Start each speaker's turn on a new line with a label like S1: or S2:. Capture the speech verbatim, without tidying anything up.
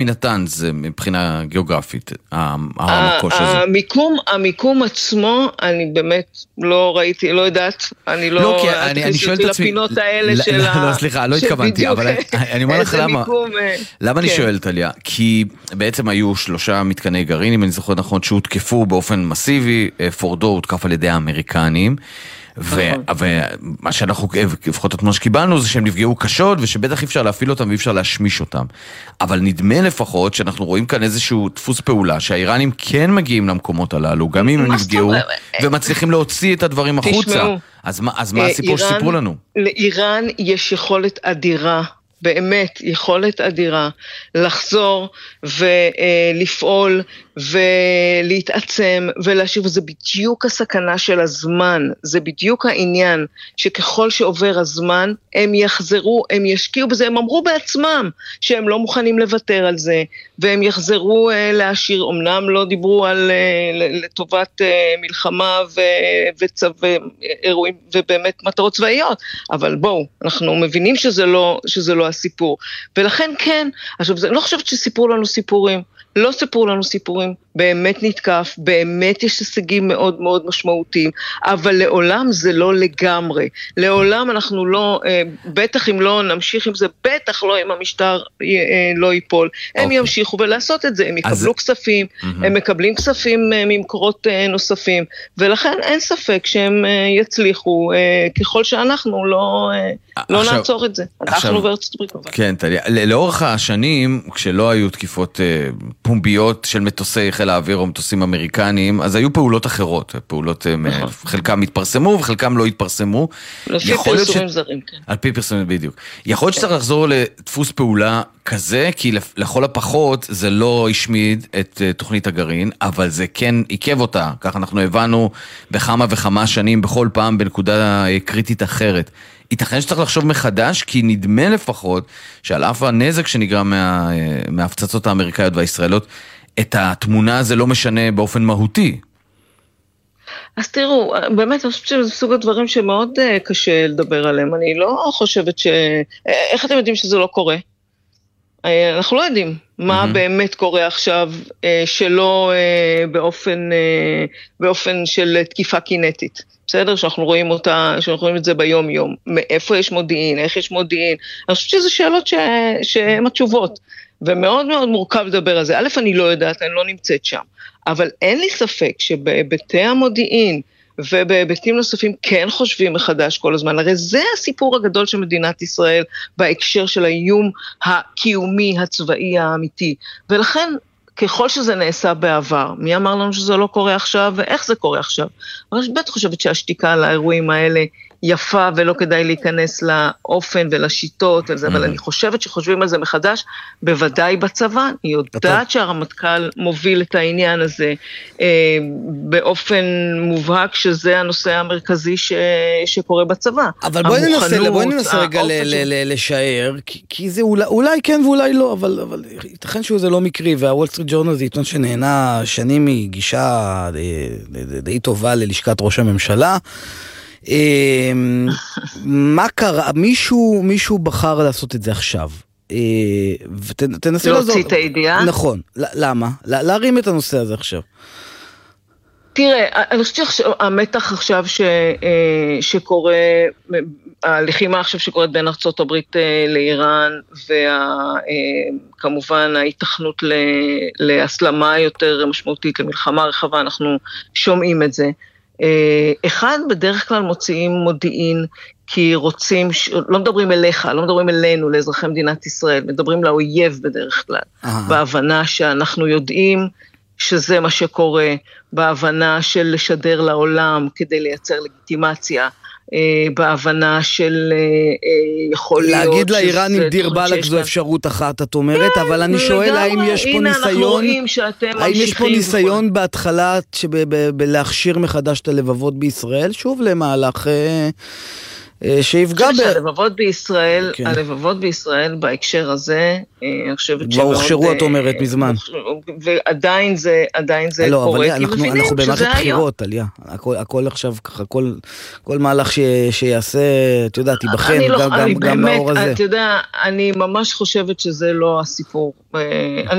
S1: נתנז מבחינה גיאוגרפית, המקום הזה?
S2: המיקום, המיקום עצמו, אני באמת לא ראיתי, לא יודעת, אני לא...
S1: לא, כי אני שואל את עצמי...
S2: לפינות האלה של ה...
S1: לא, סליחה, לא התכוונתי, אבל אני אומר לך למה. למה אני שואל, טליה? כי בעצם היו שלושה מתקני גרעין, אם אני זוכר נכון, שהותקפו באופן מסיבי, פורדו הותקף על ידי האמריקנים, ומה שאנחנו, לפחות את מה שקיבלנו, זה שהם נפגעו קשות, ושבטח אי אפשר להפעיל אותם ואי אפשר להשמיש אותם. אבל נדמה לפחות שאנחנו רואים כאן איזשהו דפוס פעולה, שהאיראנים כן מגיעים למקומות הללו, גם אם הם נפגעו, ומצליחים להוציא את הדברים החוצה. אז מה הסיפור שסיפרו לנו?
S2: לאיראן יש יכולת אדירה, באמת יכולת אדירה, לחזור ולפעול ולהתעצם ולהשיב, וזה בדיוק הסכנה של הזמן, זה בדיוק העניין, שככל שעובר הזמן, הם יחזרו, הם ישקיעו בזה, הם אמרו בעצמם, שהם לא מוכנים לוותר על זה, והם יחזרו להשאיר, אמנם לא דיברו על לטובת מלחמה ואירועים, ובאמת מטרות צבאיות, אבל בואו, אנחנו מבינים שזה לא, שזה לא הסיפור, ולכן כן, עכשיו, אני לא חושבת שסיפרו לנו סיפורים, לא סיפרו לנו סיפורים, באמת נתקף, באמת יש הישגים מאוד מאוד משמעותיים, אבל לעולם זה לא לגמרי, לעולם אנחנו לא, בטח אם לא נמשיך עם זה, בטח לא אם המשטר לא ייפול, הם ימשיכו ולעשות את זה, הם יקבלו כספים, הם מקבלים כספים ממקורות נוספים, ולכן אין ספק שהם יצליחו, ככל שאנחנו לא, לא נעצור את זה, אנחנו בארצות הברית.
S1: כן, לאורך השנים, כשלא היו תקיפות פומביות של מטוסי חיל האוויר או מטוסים אמריקניים, אז היו פעולות אחרות, פעולות, חלקם התפרסמו וחלקם לא התפרסמו.
S2: לפי פרסומים זרים, כן.
S1: על פי פרסומים, בדיוק. יכול להיות שצריך לחזור לדפוס פעולה כזה, כי לכל הפחות זה לא השמיד את תוכנית הגרעין, אבל זה כן עיכב אותה, כך אנחנו הבנו בכמה וכמה שנים, בכל פעם בנקודה קריטית אחרת. ייתכן שצריך לחשוב מחדש, כי נדמה לפחות שעל אף הנזק שנגרם מה, מההפצצות האמריקאיות והישראליות, את התמונה הזה לא משנה באופן מהותי.
S2: אז תראו, באמת, אני חושבת שזה סוג הדברים שמאוד קשה לדבר עליהם. אני לא חושבת ש... איך אתם יודעים שזה לא קורה? אנחנו לא יודעים מה mm-hmm. באמת קורה עכשיו, שלא באופן, באופן של תקיפה קינטית. בסדר? שאנחנו רואים אותה, שאנחנו רואים את זה ביום יום. מאיפה יש מודיעין? איך יש מודיעין? אני חושבת שזה שאלות ש... שהן התשובות. ומאוד מאוד מורכב לדבר על זה. א', אני לא יודעת, אני לא נמצאת שם. אבל אין לי ספק שבהיבטי המודיעין ובהיבטים נוספים כן חושבים מחדש כל הזמן. הרי זה הסיפור הגדול של מדינת ישראל בהקשר של האיום הקיומי הצבאי האמיתי. ולכן, ככל שזה נעשה בעבר, מי אמר לנו שזה לא קורה עכשיו ואיך זה קורה עכשיו? אני בטח חושבת שהשתיקה על האירועים האלה יפה ולא כדאי להיכנס לאופן ולשיטות ולזה, אבל אני חושבת שחושבים על זה מחדש, בוודאי בצבא, אני יודעת שהרמטכ"ל מוביל את העניין הזה באופן מובהק שזה הנושא המרכזי שקורה בצבא.
S3: אבל בואי ננסה, בואי ננסה רגע לשער, כי זה אולי כן ואולי לא, אבל ייתכן שזה לא מקרי, והוול סטריט ג'ורנל זה עיתון שנהנה שנים מגישה די טובה ללשכת ראש הממשלה, מה קרה? מישהו, מישהו בחר לעשות את זה עכשיו. ותנסה
S2: להוציא את הידיעה?
S3: נכון. למה? להרים את הנושא הזה עכשיו.
S2: תראה, אני חושבת שהמתח עכשיו שקורה, הלחימה עכשיו שקורית בין ארצות הברית לאיראן, וכמובן ההיתכנות להסלמה יותר משמעותית, למלחמה רחבה, אנחנו שומעים את זה. אחד, בדרך כלל מוציאים מודיעין, כי רוצים, לא מדברים אליך, לא מדברים אלינו, לאזרחי מדינת ישראל, מדברים לאויב בדרך כלל, בהבנה שאנחנו יודעים שזה מה שקורה, בהבנה של לשדר לעולם כדי לייצר לגיטימציה, בהבנה של יכול להיות...
S3: להגיד לאיראנים דיר בלק זו אפשרות אחת, את אומרת, אבל אני שואל האם יש פה ניסיון, האם יש פה ניסיון בהתחלה בלהכשיר מחדש את הלבבות בישראל, שוב למהלך שיפגע ב...
S2: הלבבות בישראל, הלבבות בישראל בהקשר הזה, אני חושבת
S3: כבר הוכשרו, את אומרת, מזמן.
S2: ועדיין זה, עדיין זה קורה, כי מבינים שזה היום.
S3: אנחנו במערכת בחירות, עליה. הכל עכשיו ככה, כל מהלך שיעשה, את יודעת, תיבחן גם לאור הזה.
S2: אתה יודע, אני ממש חושבת שזה לא הסיפור.